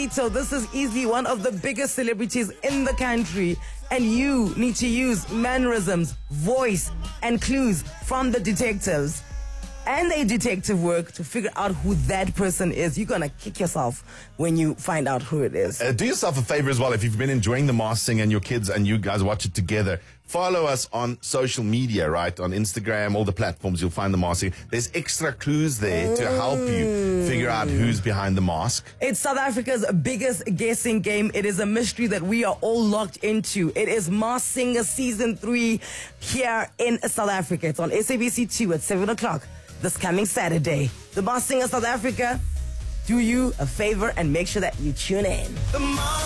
So this is easily one of the biggest celebrities in the country, and you need to use mannerisms, voice, and clues from the detectives and their detective work to figure out who that person is. You're going to kick yourself when you find out who it is. Do yourself a favor as well. If you've been enjoying The Masked Singer and your kids and you guys watch it together, follow us on social media, right? On Instagram, all the platforms, you'll find The Masked Singer. There's extra clues there to help you figure out who's behind the mask. It's South Africa's biggest guessing game. It is a mystery that we are all locked into. It is Masked Singer Season 3 here in South Africa. It's on SABC 2 at 7 o'clock this coming Saturday. The Masked Singer South Africa, do you a favor and make sure that you tune in.